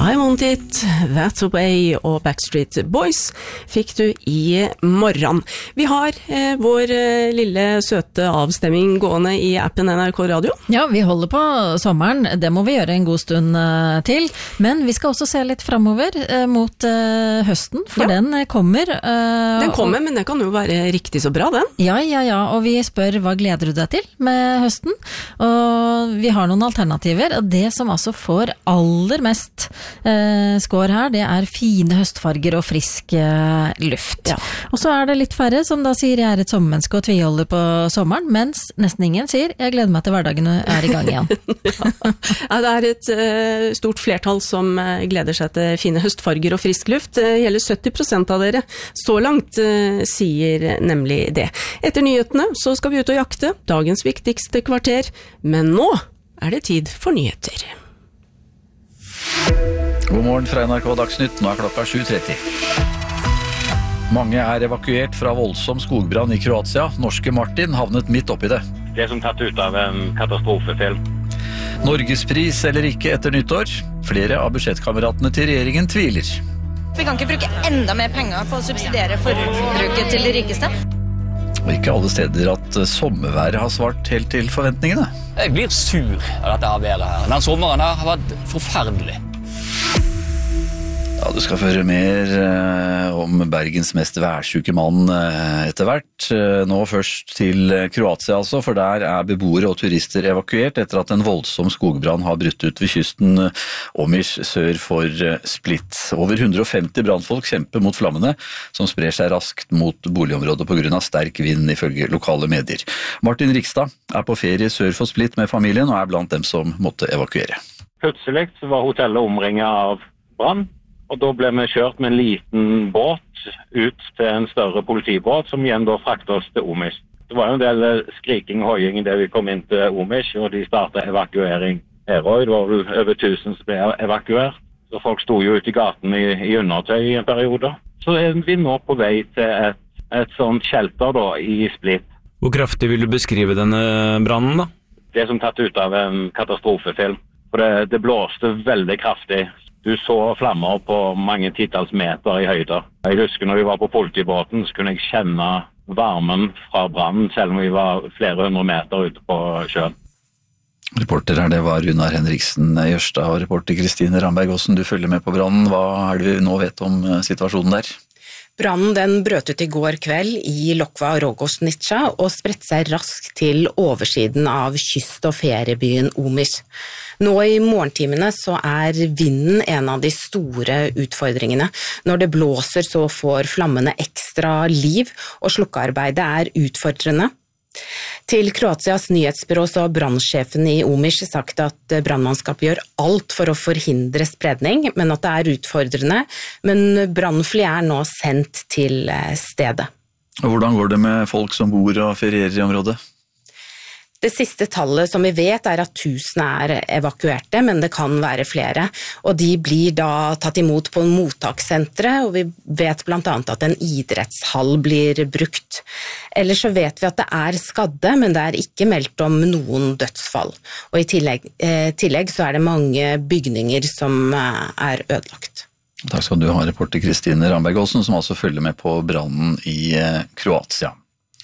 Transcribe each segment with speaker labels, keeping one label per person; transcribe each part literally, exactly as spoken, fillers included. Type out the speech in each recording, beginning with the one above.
Speaker 1: I Want It, That's Away og Backstreet Boys fikk du i morgen. Vi har eh, vår eh, lille søte avstemming gående i appen N R K Radio.
Speaker 2: Ja, vi holder på sommeren. Det må vi gjøre en god stund eh, til. Men vi skal også se litt fremover eh, mot eh, høsten, for ja. den kommer. Eh,
Speaker 1: den kommer, og, men det kan jo være riktig så bra, den.
Speaker 2: Ja, ja, ja. Og vi spør, hva gleder du deg til med høsten? Og vi har noen alternativer. Og det som altså får aller mest Eh, skår her, det er fine høstfarger og frisk eh, luft. Ja. Og så er det litt færre som da sier jeg er et sommermenneske og tviholder på sommeren, mens nesten ingen sier jeg gleder meg til hverdagen er i gang igjen.
Speaker 1: Ja, det er et uh, stort flertall som uh, gleder seg til fine høstfarger og frisk luft. Uh, hele sytti prosent av dere så langt uh, sier nemlig det. Etter nyhetene så skal vi ut og jakte, dagens viktigste kvarter, men nå er det tid for nyheter.
Speaker 3: God morgen fra N R K Dagsnytt, nå er klokka sju tretti. Mange er evakuert fra voldsom skogbrann i Kroatia. Norske Martin havnet midt oppi det.
Speaker 4: Det som tatt ut av en katastrofefilm.
Speaker 3: Norgespris eller ikke etter nyttår. Flere av budsjettkameratene til regjeringen tviler.
Speaker 5: Vi kan ikke bruke enda mer penger på å subsidiere forbruket til de rikeste.
Speaker 3: Og ikke alle steder at sommerværet har svart helt til forventningene.
Speaker 6: Jeg blir sur av dette været her. Den sommeren her har vært forferdelig.
Speaker 3: Ja, du skal føre mer eh, om Bergens mest værsyke mann eh, etter hvert. Eh, nå først til Kroatia altså, for der er beboere og turister evakuert etter at en voldsom skogbrann har brutt ut ved kysten eh, Omiš sør for eh, Split. Over hundre og femti brannfolk kjemper mot flammene, som sprer seg raskt mot boligområdet på grunn av sterk vind ifølge lokale medier. Martin Rikstad er på ferie sør for Split med familien og er blant dem som måtte evakuere.
Speaker 4: Plutselig var hotellet omringet av brann. Og da ble vi kjørt med en liten båt ut til en større politibåt, som igjen da fraktet oss til Omiš. Det var jo en del skriking og høying da vi kom inn til Omiš, og de startet evakuering her også. Det var vel over tusen som ble evakuert. Så folk stod jo ute i gaten i, i undertøy i en periode. Så er vi nå på vei til et, et sånt shelter da, i Split.
Speaker 7: Hvor kraftig vil du beskrive denne brannen da?
Speaker 4: Det som tatt ut av en katastrofefilm. For det, det blåste veldig kraftig. Du så flammer på mange titalls meter i høyde. Jeg husker når vi var på politibåten, så kunne jeg kjenne varmen fra brannen, selv om vi var flere hundre meter ute på sjøen.
Speaker 3: Reporter her, det var Runar Henriksen Jørstad og reporter Kristine Ramberg. Hvordan du følger med på brannen? Hva er det vi nå vet om situasjonen der?
Speaker 1: Brannen den brøt ut i går kveld i Lokva Rogosnica og spredte seg raskt til oversiden av kyst- og feriebyen Omiš. Nå i morgentimene så er vinden en av de store utfordringene. Når det blåser så får flammene ekstra liv, og slukkearbeidet er utfordrende. Til Kroatias nyhetsbyrå så har brannsjefen i Omiš sagt at brannmannskapet gjør alt for å forhindre spredning, men at det er utfordrende, men brannfly er nå sendt til stedet.
Speaker 3: Hvordan går det med folk som bor og ferierer i området?
Speaker 1: Det siste tallet som vi vet er at tusen er evakuerte, men det kan være flere, og de blir da tatt imot på mottakssentre, og vi vet blant annet at en idrettshall blir brukt. Ellers så vet vi at det er skadde, men det er ikke meldt om noen dødsfall. Og i tillegg, eh, tillegg så er det mange bygninger som eh, er ødelagt.
Speaker 3: Takk skal du ha, reporter Kristine Ramberg Aasen, som altså følger med på brannen i eh, Kroatia.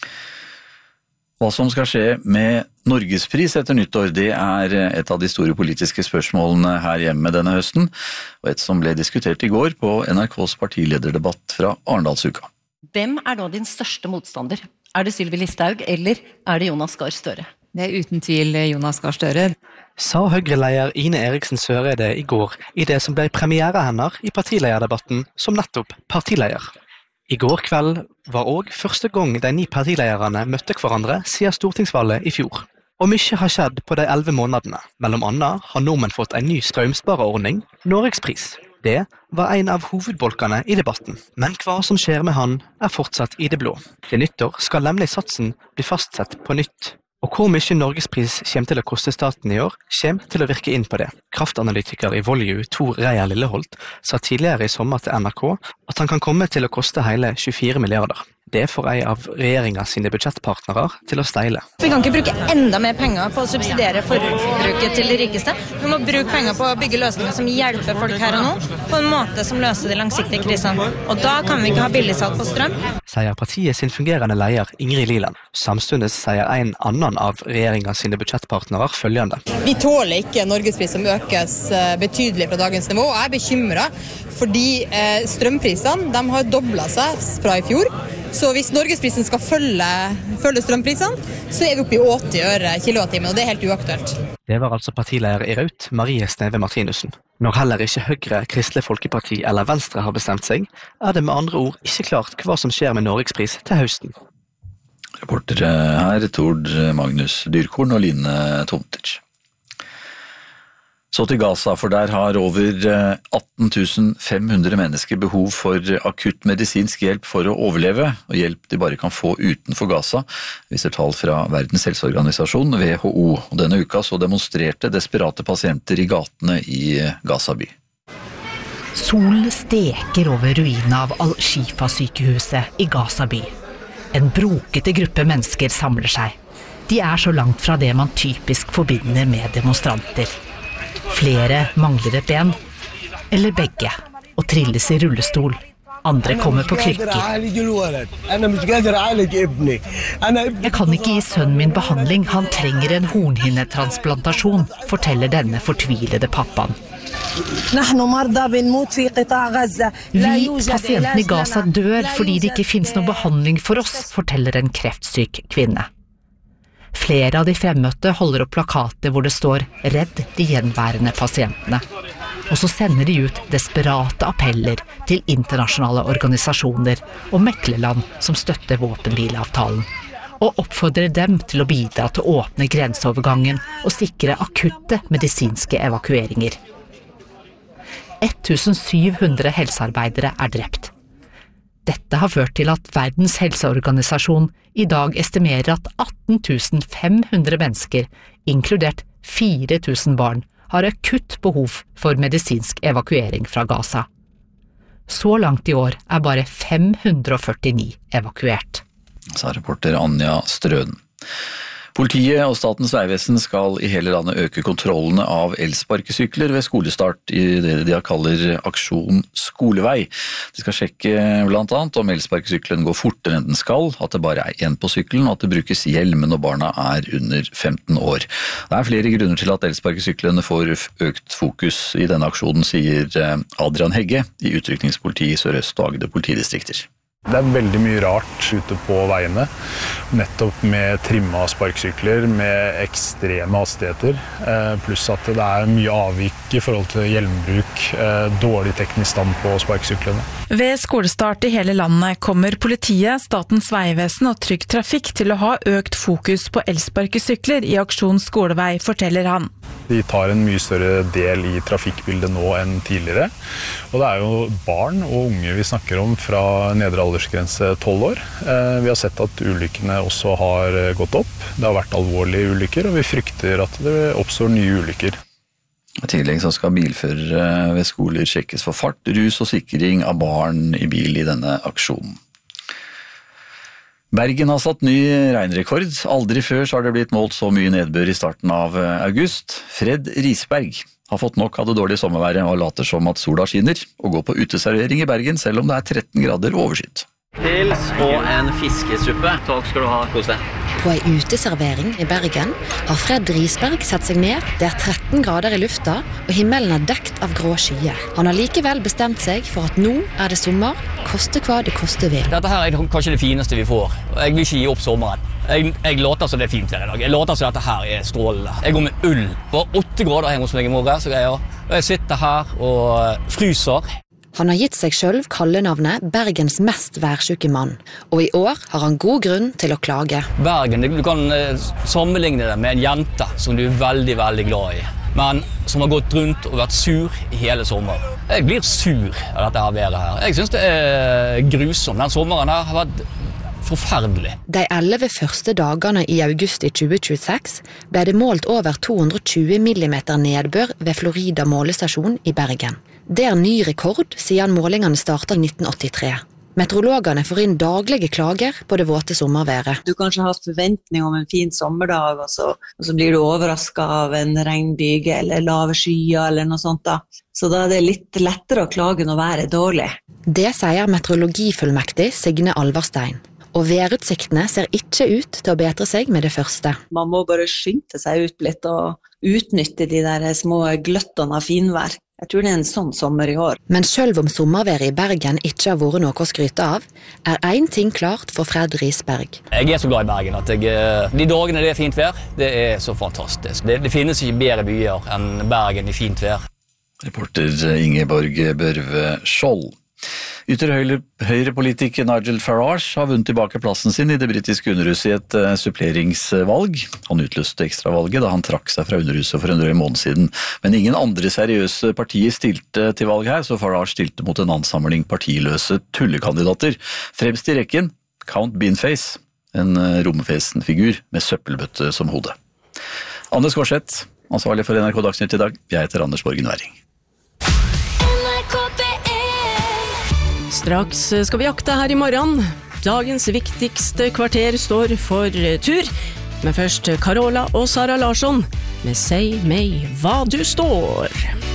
Speaker 3: Hva som skal skje med Norgespris etter nyttår, det er et av de store politiske spørsmålene her hjemme denne høsten, og et som ble diskutert i går på N R K's partilederdebatt fra Arendalsuka.
Speaker 8: Hvem er nå din største motstander? Er det Sylvi Listhaug, eller er det Jonas Gahr Støre?
Speaker 9: Det er uten tvil Jonas Gahr Støre.
Speaker 10: Sa Høyre-leder Ine Eriksen Søreide i går i det som ble premiere hennes i partilederdebatten som nettopp partileder. I går kveld var også første gang de ni partilederne møtte hverandre siden stortingsvalget i fjor. Og mye har skjedd på de elleve månedene. Mellom annet har nordmenn fått en ny strømspareordning, Norgespris. Det var en av hovedbolkene i debatten, men hva som skjer med han er fortsatt i det blå. Til nyttår skal nemlig satsen bli fastsett på nytt. Og hvor mye Norgespris kommer til å koste staten i år, kommer til å virke inn på det. Kraftanalytiker i Volue, Tor Reier Lilleholt, sa tidligere i sommer til N R K at han kan komme til å koste hele tjuefire milliarder. Det får en av regjeringen sine budsjettpartnere til å steile.
Speaker 5: Vi kan ikke bruke enda mer penger på å subsidiere forbruket til de rikeste. Vi må bruke penger på å bygge løsninger som hjelper folk her og nå, på en måte som løser de langsiktige krisene. Og da kan vi ikke ha billigsalg på strøm.
Speaker 10: Sier partiet sin fungerende leder Ingrid Liland. Samstundes sier en annen av regjeringen sine budsjettpartnere følgende.
Speaker 11: Vi tåler ikke Norgespris som økes betydelig fra dagens nivå, og jeg er bekymret fordi strømprisene de har doblet seg fra i fjor. Så hvis Norgesprisen skal følge, følge strømprisene, så er vi oppe i åtti øre kilowattimen, og det er helt uaktuelt.
Speaker 10: Det var altså partileder i Raut, Marie Sneve Martinussen. Når heller ikke Høyre, Kristelig Folkeparti eller Venstre har bestemt seg, er det med andre ord ikke klart hva som skjer med Norgespris til høsten.
Speaker 3: Reportere her, Tord Magnus Dyrkorn og Line Tomtic. Så til Gaza, for der har over atten tusen fem hundre mennesker behov for akutt medisinsk hjelp for å overleve, og hjelp de bare kan få utenfor Gaza, viser tall fra Verdens helseorganisasjon, W H O. Og denne uka så demonstrerte desperate pasienter i gatene i Gaza by.
Speaker 12: Solen steker over ruinen av Al-Shifa-sykehuset i Gaza by. En brokete gruppe mennesker samler seg. De er så langt fra det man typisk forbinder med demonstranter. Flere mangler et ben, eller begge, og trilles i rullestol. Andre kommer på krykker. Jeg kan ikke gi sønnen min behandling, han trenger en hornhinnetransplantasjon, forteller denne fortvilede pappaen. Vi, pasientene i Gaza, dør fordi det ikke finnes noen behandling for oss, forteller en kreftsyk kvinne. Flere av de fremmøtte holder opp plakater hvor det står «Redd de gjenværende pasientene». Og så sender de ut desperate appeller til internasjonale organisasjoner og meklerland som støtter våpenhvileavtalen, og oppfordrer dem til å bidra til å åpne grenseovergangen og sikre akutte medisinske evakueringer. sytten hundre helsearbeidere er drept. Dette har ført til at Verdens helseorganisasjon i dag estimerer at atten tusen fem hundre mennesker, inkludert fire tusen barn, har akutt behov for medisinsk evakuering fra Gaza. Så langt i år er bare fem hundre førtini evakuert.
Speaker 3: Sa reporter Anja Strøden. Politiet og Statens vegvesen skal i hele landet øke kontrollene av elsparkesykler ved skolestart i det de kaller Aksjon Skolevei. De skal sjekke blant annet om elsparkesykkelen går fortere enn den skal, at det bare er en på sykkelen, og at det brukes hjelm når barna er under femten år. Det er flere grunner til at elsparkesyklene får økt fokus i denne aksjonen, sier Adrian Hegge i Utrykningspoliti i Sør-Øst og Agder politidistrikter.
Speaker 13: Det er veldig mye rart ute på veiene, nettopp med trimma sparksykler, med ekstreme hastigheter, pluss at det er mye avvik i forhold til hjelmbruk, dårlig teknisk stand på sparksyklene.
Speaker 14: Ved skolestart i hele landet kommer politiet, Statens vegvesen og Trygg Trafikk til å ha økt fokus på elsparkesykler i Aksjon Skolevei, forteller han.
Speaker 13: De tar en mye større del i trafikkbildet nå enn tidligere, og det er jo barn og unge vi snakker om fra nedre aldersgrense tolv år. Vi har sett at ulykkene også har gått opp. Det har vært alvorlige ulykker, og vi frykter at det oppstår nye ulykker.
Speaker 3: I tillegg så skal bilførere ved skoler sjekkes for fart, rus og sikring av barn i bil i denne aksjonen. Bergen har satt ny regnrekord. Aldri før så har det blitt målt så mye nedbør i starten av august. Fred Risberg har fått nok av det dårlige sommerværet og later som at sola skinner, og går på uteservering i Bergen selv om det er tretten grader overskyet.
Speaker 15: Pils og en fiskesuppe. Takk skal du ha, kos deg.
Speaker 16: På ei uteservering i Bergen har Fred Risberg sett seg ned. Det er tretten grader i lufta, og himmelen er dekt av grå skyer. Han har likevel bestemt seg for at nå er det sommer, koste hva det koste vil.
Speaker 6: Dette her er kanskje det fineste vi får. Jeg vil ikke gi opp sommeren. Jeg, jeg låter som det er fint her i dag. Jeg låter som dette her er strålende. Jeg går med ull på åtte grader hjemme hos meg i morgen, så greier. Og jeg sitter her og fryser.
Speaker 16: Han har gitt seg selv kallenavnet Bergens mest værsyke mann, og i år har han god grunn til å klage.
Speaker 6: Bergen, du kan sammenligne det med en jente som du er veldig, veldig glad i, men som har gått rundt og vært sur i hele sommer. Jeg blir sur av dette her været her. Jeg synes det er grusomt. Den sommeren her har vært forferdelig.
Speaker 16: De elleve første dagene i august i tjue tjueseks ble det målt over to hundre og tjue millimeter nedbør ved Florida målestasjon i Bergen. Det er ny rekord siden målingene startet i nitten åttitre. Meteorologene får inn daglige klager på det våte sommerværet.
Speaker 17: Du kanskje har hatt forventning om en fin sommerdag, og så, og så blir du overrasket av en regnbyge eller lave skyer eller noe sånt da. Så da er det litt lettere å klage når været er dårlig.
Speaker 16: Det sier meteorologifullmektig Signe Alvarstein. Og værutsiktene ser ikke ut til å bedre seg med det første.
Speaker 17: Man må bare skynde seg ut litt og utnytte de der små gløttene av finvær. Jeg tror det er en sånn sommer i år.
Speaker 16: Men selv om sommerværet i Bergen ikke har vært noe å skryte av, er en ting klart for Fred Risberg.
Speaker 6: Jeg er så glad i Bergen at jeg, de dagene det er fint vær, det er så fantastisk. Det, det finnes ikke bedre byer enn Bergen i fint vær.
Speaker 3: Reporter Ingeborg Børve Skjold. Ytterhøyre-politiker Nigel Farage har vunnet tilbake plassen sin i det britiske underhuset i et uh, suppleringsvalg. Han utløste ekstravalget da han trakk seg fra underhuset for en drøy måned siden. Men ingen andre seriøse partier stilte til valg her, så Farage stilte mot en ansamling partiløse tullekandidater. Fremst i rekken, Count Beanface, en uh, romfesen figur med søppelbøtte som hode. Anders Gårdseth, ansvarlig for N R K Dagsnytt i dag. Jeg heter Anders Borgen Væring.
Speaker 18: Straks skal vi jakte her i morgen. Dagens viktigste kvarter står for tur. Men først Carola og Sara Larsson med Say May hva du står.